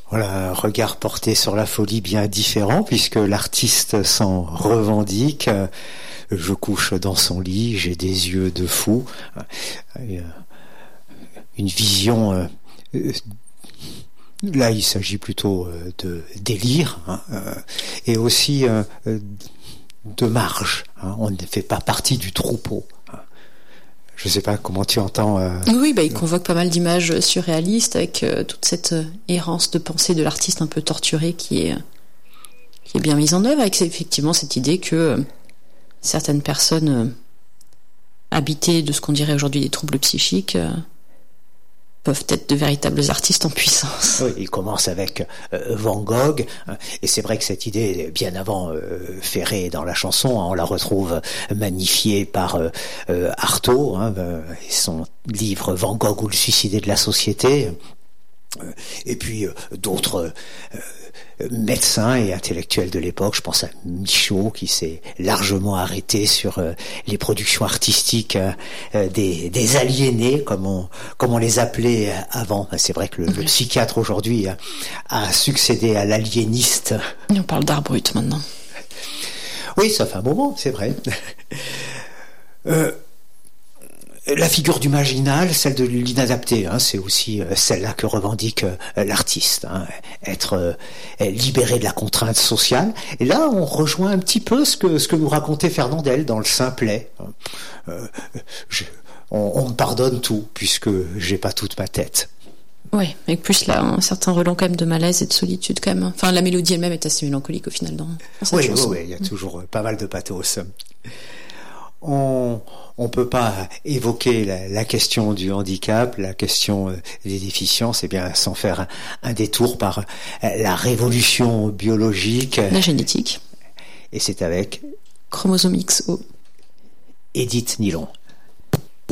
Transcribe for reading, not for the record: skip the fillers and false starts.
Voilà, un regard porté sur la folie bien différent, puisque l'artiste s'en revendique. Je couche dans son lit, j'ai des yeux de fou. Une vision... Là, il s'agit plutôt de délire, et aussi de marge. On ne fait pas partie du troupeau. Je ne sais pas comment tu entends. Oui, il convoque pas mal d'images surréalistes avec toute cette errance de pensée de l'artiste un peu torturé qui est bien mise en œuvre, avec effectivement cette idée que certaines personnes habitées de ce qu'on dirait aujourd'hui des troubles psychiques peuvent être de véritables artistes en puissance. Oui, il commence avec Van Gogh, et c'est vrai que cette idée, bien avant Ferré dans la chanson, on la retrouve magnifiée par Artaud, et son livre Van Gogh ou le suicidé de la société, et puis d'autres médecins et intellectuels de l'époque. Je pense à Michaud qui s'est largement arrêté sur les productions artistiques des aliénés, comme on les appelait avant. C'est vrai que le psychiatre aujourd'hui a succédé à l'aliéniste. On parle d'art brut maintenant. Oui, ça fait un moment, c'est vrai. La figure du marginal, celle de l'inadapté, c'est aussi celle-là que revendique l'artiste, être libéré de la contrainte sociale. Et là, on rejoint un petit peu ce que nous racontait Fernandel dans le simplet. On me pardonne tout, puisque j'ai pas toute ma tête. Oui, avec plus là, un certain relent quand même de malaise et de solitude quand même. Enfin, la mélodie elle-même est assez mélancolique au final dans cette chanson. Oui, il y a toujours pas mal de pathos. On peut pas évoquer la question du handicap, la question des déficiences, sans faire un détour par la révolution biologique. La génétique. Et c'est avec Chromosome XO. Édith Nilon.